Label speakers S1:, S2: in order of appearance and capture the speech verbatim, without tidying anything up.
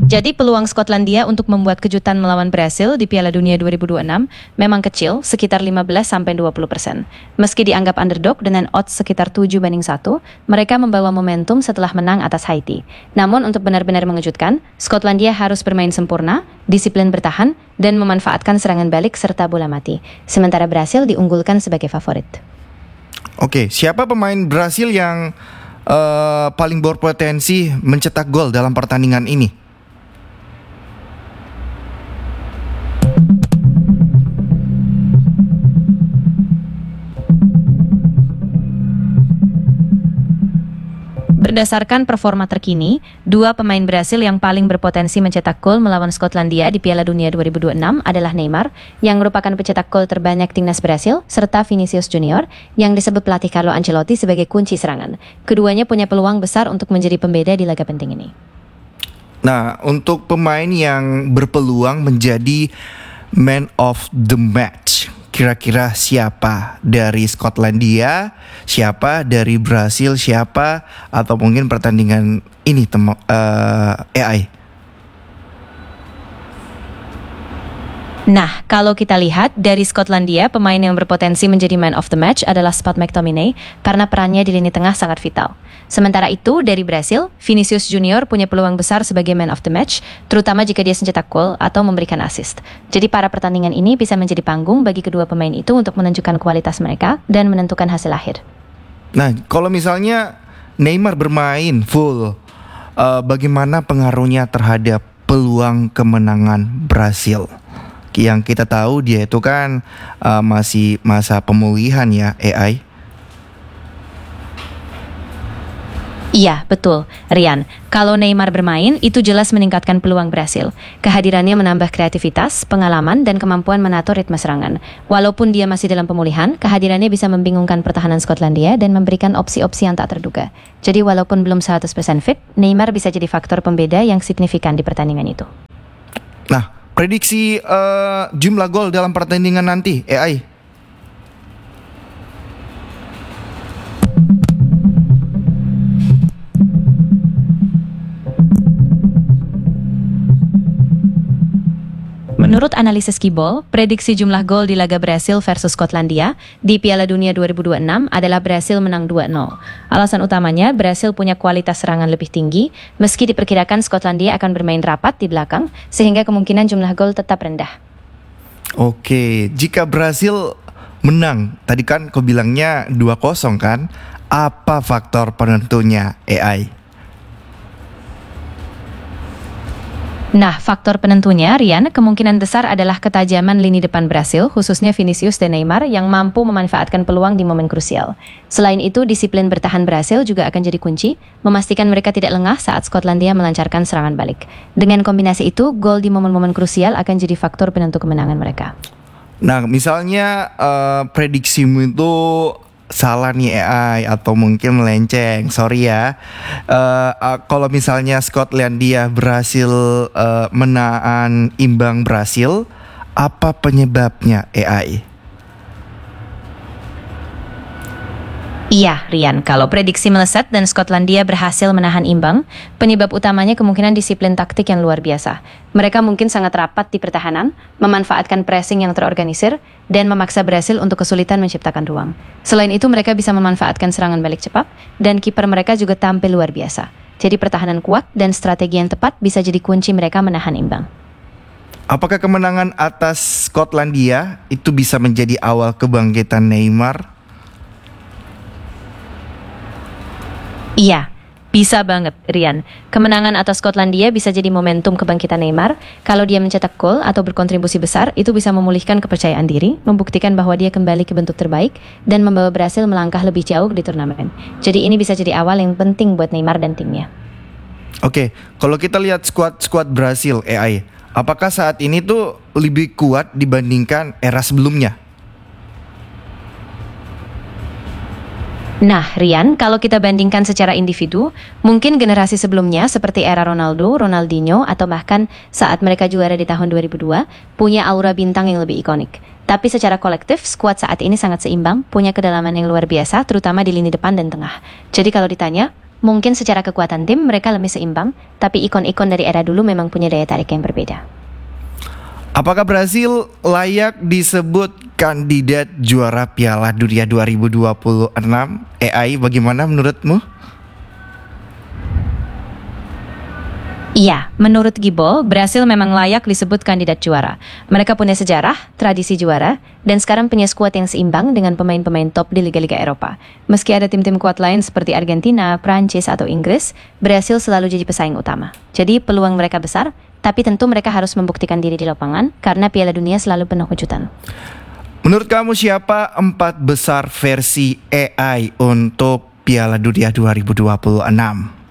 S1: Jadi peluang Skotlandia untuk membuat kejutan melawan Brasil di Piala Dunia dua ribu dua puluh enam memang kecil, sekitar lima belas sampai dua puluh persen. Meski dianggap underdog dengan odds sekitar tujuh banding satu, mereka membawa momentum setelah menang atas Haiti. Namun untuk benar-benar mengejutkan, Skotlandia harus bermain sempurna, disiplin bertahan, dan memanfaatkan serangan balik serta bola mati. Sementara Brasil diunggulkan sebagai favorit.
S2: Oke, siapa pemain Brasil yang uh, paling berpotensi mencetak gol dalam pertandingan ini?
S1: Berdasarkan performa terkini, dua pemain Brasil yang paling berpotensi mencetak gol melawan Skotlandia di Piala Dunia dua ribu dua puluh enam adalah Neymar, yang merupakan pencetak gol terbanyak timnas Brasil, serta Vinicius Junior, yang disebut pelatih Carlo Ancelotti sebagai kunci serangan. Keduanya punya peluang besar untuk menjadi pembeda di laga penting ini.
S2: Nah, untuk pemain yang berpeluang menjadi man of the match, kira-kira siapa dari Skotlandia, siapa dari Brasil, siapa, atau mungkin pertandingan ini tem- uh, A I?
S1: Nah, kalau kita lihat dari Skotlandia, pemain yang berpotensi menjadi man of the match adalah Scott McTominay karena perannya di lini tengah sangat vital. Sementara itu, dari Brasil, Vinicius Junior punya peluang besar sebagai man of the match, terutama jika dia mencetak gol atau memberikan assist. Jadi para pertandingan ini bisa menjadi panggung bagi kedua pemain itu untuk menunjukkan kualitas mereka dan menentukan hasil akhir.
S2: Nah, kalau misalnya Neymar bermain full, uh, bagaimana pengaruhnya terhadap peluang kemenangan Brasil? Yang kita tahu dia itu kan uh, masih masa pemulihan ya, A I.
S1: Iya, betul, Rian. Kalau Neymar bermain, itu jelas meningkatkan peluang Brasil. Kehadirannya menambah kreativitas, pengalaman, dan kemampuan menato ritme serangan. Walaupun dia masih dalam pemulihan, kehadirannya bisa membingungkan pertahanan Skotlandia dan memberikan opsi-opsi yang tak terduga. Jadi walaupun belum seratus persen fit, Neymar bisa jadi faktor pembeda yang signifikan di pertandingan itu.
S2: Nah, prediksi uh, jumlah gol dalam pertandingan nanti, A I.
S1: Menurut analisis Kibol, prediksi jumlah gol di laga Brasil versus Skotlandia di Piala Dunia dua ribu dua puluh enam adalah Brasil menang dua nol. Alasan utamanya, Brasil punya kualitas serangan lebih tinggi, meski diperkirakan Skotlandia akan bermain rapat di belakang, sehingga kemungkinan jumlah gol tetap rendah.
S2: Oke, jika Brasil menang, tadi kan kau bilangnya dua kosong kan? Apa faktor penentunya, A I?
S1: Nah, faktor penentunya, Rian, kemungkinan besar adalah ketajaman lini depan Brasil, khususnya Vinicius dan Neymar, yang mampu memanfaatkan peluang di momen krusial. Selain itu, disiplin bertahan Brasil juga akan jadi kunci, memastikan mereka tidak lengah saat Skotlandia melancarkan serangan balik. Dengan kombinasi itu, gol di momen-momen krusial akan jadi faktor penentu kemenangan mereka.
S2: Nah, misalnya uh, prediksimu itu salah nih A I atau mungkin melenceng, sorry ya. Uh, uh, kalau misalnya Skotlandia berhasil uh, menahan imbang Brasil, apa penyebabnya, A I?
S1: Iya, Rian, kalau prediksi meleset dan Skotlandia berhasil menahan imbang, penyebab utamanya kemungkinan disiplin taktik yang luar biasa. Mereka mungkin sangat rapat di pertahanan, memanfaatkan pressing yang terorganisir, dan memaksa Brasil untuk kesulitan menciptakan ruang. Selain itu, mereka bisa memanfaatkan serangan balik cepat, dan kiper mereka juga tampil luar biasa. Jadi pertahanan kuat dan strategi yang tepat bisa jadi kunci mereka menahan imbang.
S2: Apakah kemenangan atas Skotlandia itu bisa menjadi awal kebangkitan Neymar?
S1: Iya, bisa banget, Rian. Kemenangan atas Skotlandia bisa jadi momentum kebangkitan Neymar. Kalau dia mencetak gol atau berkontribusi besar, itu bisa memulihkan kepercayaan diri, membuktikan bahwa dia kembali ke bentuk terbaik, dan membawa Brasil melangkah lebih jauh di turnamen. Jadi ini bisa jadi awal yang penting buat Neymar dan timnya.
S2: Oke, kalau kita lihat skuad-skuad Brasil, A I, apakah saat ini tuh lebih kuat dibandingkan era sebelumnya?
S1: Nah, Rian, kalau kita bandingkan secara individu, mungkin generasi sebelumnya seperti era Ronaldo, Ronaldinho, atau bahkan saat mereka juara di tahun dua ribu dua, punya aura bintang yang lebih ikonik. Tapi secara kolektif, skuad saat ini sangat seimbang, punya kedalaman yang luar biasa, terutama di lini depan dan tengah. Jadi kalau ditanya, Mungkin secara kekuatan tim mereka lebih seimbang, tapi ikon-ikon dari era dulu memang punya daya tarik yang berbeda.
S2: Apakah Brasil layak disebut kandidat juara Piala Dunia dua ribu dua puluh enam? A I, bagaimana menurutmu?
S1: Iya, menurut Gibo, Brasil memang layak disebut kandidat juara. Mereka punya sejarah, tradisi juara, dan sekarang punya skuad yang seimbang dengan pemain-pemain top di liga-liga Eropa. Meski ada tim-tim kuat lain seperti Argentina, Prancis, atau Inggris, Brasil selalu jadi pesaing utama. Jadi peluang mereka besar, tapi tentu mereka harus membuktikan diri di lapangan karena Piala Dunia selalu penuh kejutan.
S2: Menurut kamu siapa empat besar versi A I untuk Piala Dunia dua ribu dua puluh enam?